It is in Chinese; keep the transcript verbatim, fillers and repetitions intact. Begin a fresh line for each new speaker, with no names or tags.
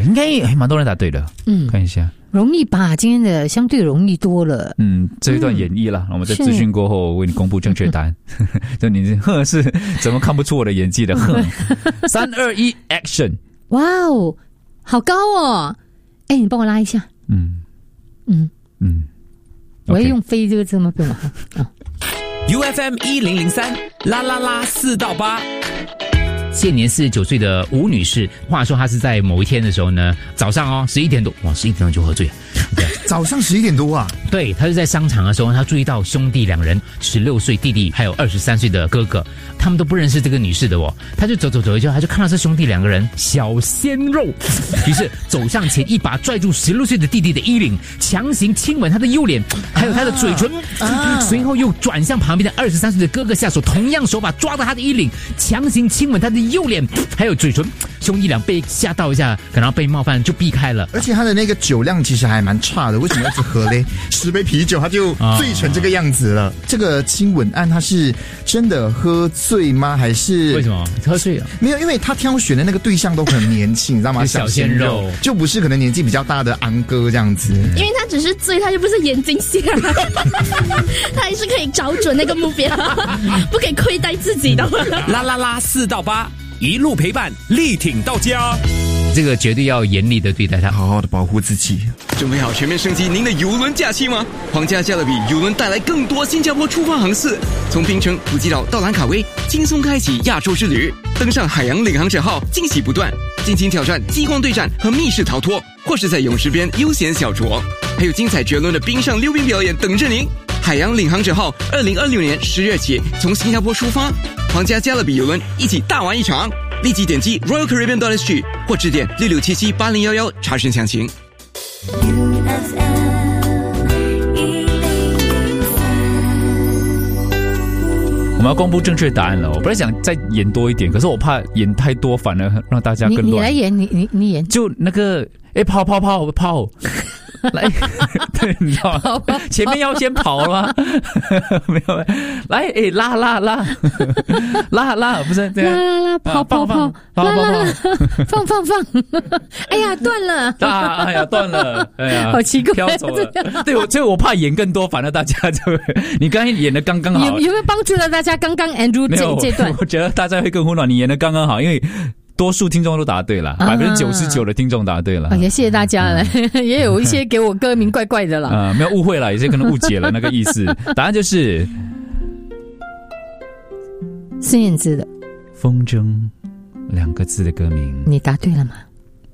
应该还蛮多人答对的。嗯，看一下。
容易吧？今天的相对容易多了。
嗯，这一段演绎啦，嗯、我们在资讯过后为你公布正确答案。就你呵是怎么看不出我的演技的？呵，三二一 ，Action！
哇哦，好高哦！哎，你帮我拉一下。嗯嗯嗯，我要用飞这个字吗？不用啊。
U F M 一零零三啦啦啦四到八。
现年四十九岁的吴女士，话说她是在某一天的时候呢，早上哦十一点多，哇十一点多就喝醉了。
早上十一点多啊？
对，她是在商场的时候，她注意到兄弟两人，十六岁弟弟还有二十三岁的哥哥，他们都不认识这个女士的哦。她就走走走一圈，她就看到这兄弟两个人小鲜肉，于是走上前一把拽住十六岁的弟弟的衣领，强行亲吻他的右脸，还有他的嘴唇，啊、随后又转向旁边的二十三岁的哥哥下手，同样手把抓到他的衣领，强行亲吻他的右脸还有嘴唇。兄弟俩被吓到一下，可能被冒犯就避开了。
而且他的那个酒量其实还蛮差的，为什么一直喝嘞？十杯啤酒他就醉成这个样子了。啊、这个亲吻案他是真的喝醉吗？还是
为什么喝醉了？
没有，因为他挑选的那个对象都很年轻，你知道吗？
小鲜肉
就不是可能年纪比较大的安哥这样子。
因为他只是醉，他又不是眼睛瞎，他还是可以找准那个目标，不可以亏待自己的。
啦啦啦四到八。一路陪伴，力挺到家。
这个绝对要严厉的对待他，
好好的保护自己。
准备好全面升级您的邮轮假期吗？皇家加勒比邮轮带来更多新加坡出发航次，从槟城、普吉岛到兰卡威，轻松开启亚洲之旅。登上海洋领航者号，惊喜不断，尽情挑战激光对战和密室逃脱，或是在泳池边悠闲小酌，还有精彩绝伦的冰上溜冰表演等着您。海洋领航者号二零二六年十月起从新加坡出发，皇家加勒比邮轮一起大玩一场。立即点击 Royal Caribbean dot S G 或致电六六七七八零一一查询详情。
我们要公布正确答案了。我本来想再演多一点，可是我怕演太多，反而让大家更乱。
你你来演，你你你演，
就那个哎跑跑跑跑。来，对，你知道吗？前面要先跑了，没有？来，哎，拉拉拉，拉拉，不是，
拉拉拉，跑跑跑，拉拉拉，放放放，哎呀，断了，
啊，哎呀，断了，哎呀，
好奇怪，
飘走了。对，我所以我怕演更多，反而大家就你刚才演的刚刚好，
有有没有帮助到大家？刚刚 Andrew 这这段，
我觉得大家会更混乱。你演的刚刚好，因为。多数听众都答对了，百分之九十九的听众答对了。
也谢谢大家了，嗯、也有一些给我歌名怪怪的了。
啊、呃，没有误会了，有些可能误解了那个意思。答案就是
孙燕姿的《
风筝》两个字的歌名。
你答对了吗？